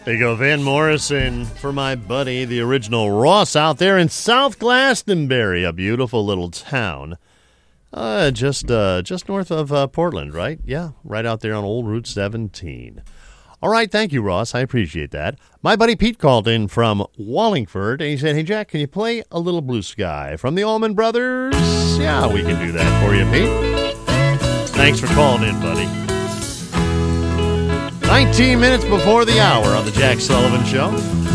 There you go, Van Morrison for my buddy, the original Ross, out there in South Glastonbury, a beautiful little town, just north of Portland, right? Yeah, right out there on Old Route 17. All right, thank you, Ross. I appreciate that. My buddy Pete called in from Wallingford, and he said, "Hey, Jack, can you play a little Blue Sky from the Allman Brothers?" Yeah, we can do that for you, Pete. Thanks for calling in, buddy. 19 minutes before the hour on the Jack Sullivan Show.